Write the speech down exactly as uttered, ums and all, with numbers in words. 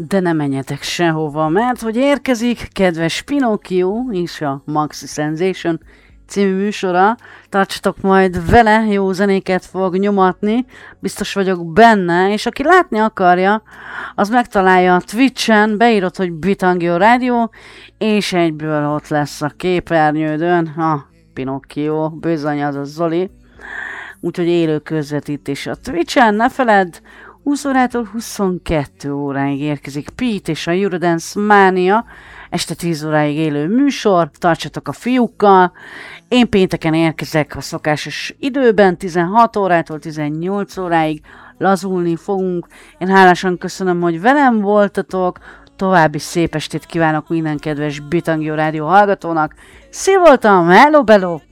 De ne menjetek sehova, mert hogy érkezik kedves Pinocchio és a Maxi Sensation című műsora. Tartsatok majd vele, jó zenéket fog nyomatni, biztos vagyok benne, és aki látni akarja, az megtalálja a Twitchen, beírod, hogy Bitangio Rádió, és egyből ott lesz a képernyődön a Pinocchio, bizony az a Zoli. Úgyhogy élő közvetítés a Twitchen, ne feledd, húsz órától huszonkettő óráig érkezik Pete és a Eurodance Mania, este tíz óráig élő műsor, tartsatok a fiúkkal. Én pénteken érkezek a szokásos időben, tizenhat órától tizennyolc óráig lazulni fogunk. Én hálásan köszönöm, hogy velem voltatok, további szép estét kívánok minden kedves Bitangio Rádió hallgatónak. Szia voltam, hello bello!